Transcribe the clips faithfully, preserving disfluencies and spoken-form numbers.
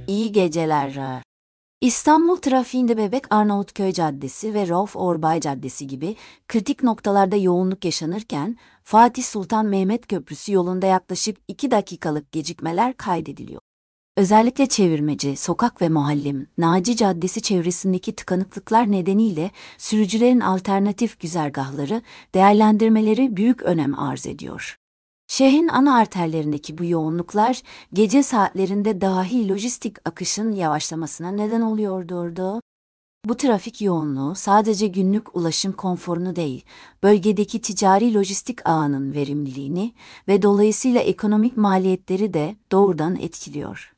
İyi geceler. İstanbul trafiğinde Bebek Arnavutköy Caddesi ve Rauf Orbay Caddesi gibi kritik noktalarda yoğunluk yaşanırken Fatih Sultan Mehmet Köprüsü yolunda yaklaşık iki dakikalık gecikmeler kaydediliyor. Özellikle Çevirmeci, Sokak ve Muallim, Naci Caddesi çevresindeki tıkanıklıklar nedeniyle sürücülerin alternatif güzergahları değerlendirmeleri büyük önem arz ediyor. Şehrin ana arterlerindeki bu yoğunluklar gece saatlerinde dahi lojistik akışın yavaşlamasına neden oluyordu. Bu trafik yoğunluğu sadece günlük ulaşım konforunu değil, bölgedeki ticari lojistik ağının verimliliğini ve dolayısıyla ekonomik maliyetleri de doğrudan etkiliyor.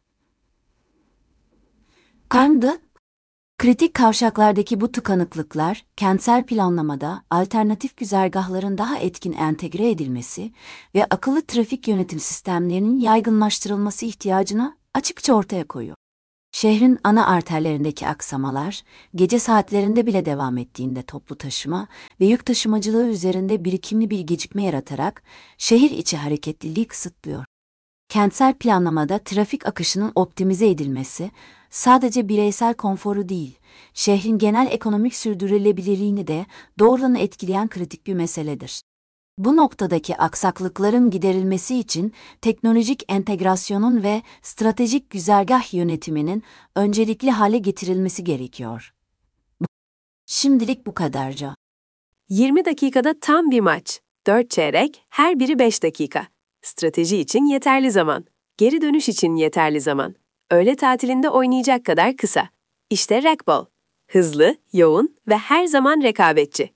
Kandı, kritik kavşaklardaki bu tıkanıklıklar, kentsel planlamada alternatif güzergahların daha etkin entegre edilmesi ve akıllı trafik yönetim sistemlerinin yaygınlaştırılması ihtiyacını açıkça ortaya koyuyor. Şehrin ana arterlerindeki aksamalar, gece saatlerinde bile devam ettiğinde toplu taşıma ve yük taşımacılığı üzerinde birikimli bir gecikme yaratarak şehir içi hareketliliği kısıtlıyor. Kentsel planlamada trafik akışının optimize edilmesi, sadece bireysel konforu değil, şehrin genel ekonomik sürdürülebilirliğini de doğrudan etkileyen kritik bir meseledir. Bu noktadaki aksaklıkların giderilmesi için teknolojik entegrasyonun ve stratejik güzergah yönetiminin öncelikli hale getirilmesi gerekiyor. Şimdilik bu kadarca. yirmi dakikada tam bir maç. dört çeyrek, her biri beş dakika. Strateji için yeterli zaman. Geri dönüş için yeterli zaman. Öğle tatilinde oynayacak kadar kısa. İşte racquetball. Hızlı, yoğun ve her zaman rekabetçi.